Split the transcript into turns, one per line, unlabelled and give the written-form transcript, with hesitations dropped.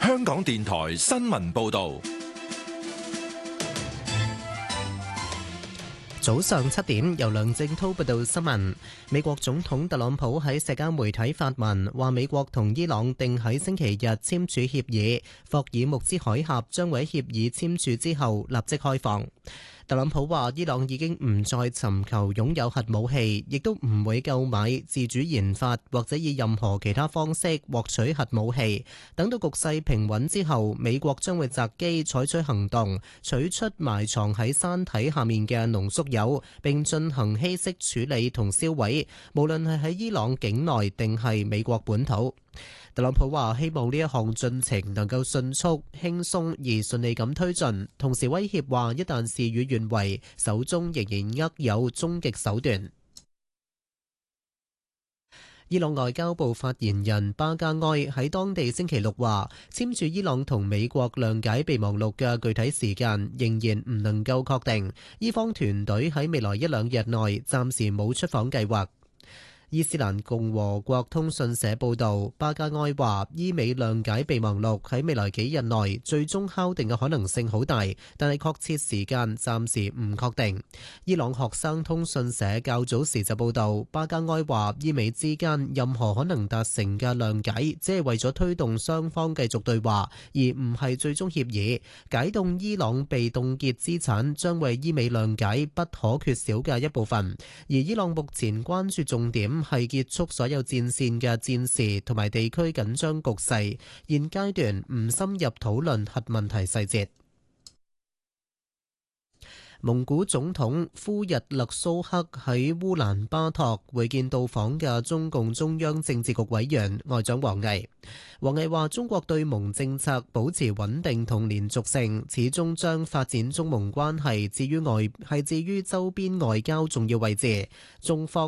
香港電台新聞報道。
早上7點，由梁正滔報道新聞。美國總統特朗普喺社交媒體發文，話美國同伊朗定喺星期日簽署協議，霍爾木茲海峽將會喺協議簽署之後立即開放。特朗普話伊朗已經唔再尋求擁有核武器，亦都唔會購買、自主研發或者以任何其他方式獲取核武器。等到局勢平穩之後，美國將會擇機採取行動，取出埋藏喺山體下面嘅濃縮鈾，並進行稀釋處理同銷毀，無論係喺伊朗境內定係美國本土。特朗普話希望呢一項進程能夠迅速、輕鬆而順利咁推進，同時威脅話一旦事與願違，手中仍然握有終極手段。伊朗外交部發言人巴加埃喺當地星期六話，簽署伊朗同美國諒解備忘錄嘅具體時間仍然唔能夠確定，伊方團隊喺未來一兩日內暫時冇出訪計劃。伊斯蘭共和國通訊社報導，巴加埃話伊美諒解備忘錄喺未來幾日內最終敲定嘅可能性好大，但係確切時間暫時唔確定。伊朗學生通訊社較早時就報導，巴加埃話伊美之間任何可能達成嘅諒解，只係為咗推動雙方繼續對話，而唔係最終協議。解凍伊朗被凍結資產將為伊美諒解不可缺少嘅一部分，而伊朗目前關注重點係結束所有戰線嘅戰事同埋地區緊張局勢，現階段唔深入討論核問題細節。蒙古總統呼日勒蘇克喺烏蘭巴托會見到訪嘅中共中央政治局委員外長王毅。王毅話：中國對蒙政策保持穩定同連續性，始終將發展中蒙關係置於周邊外交重要位置。中方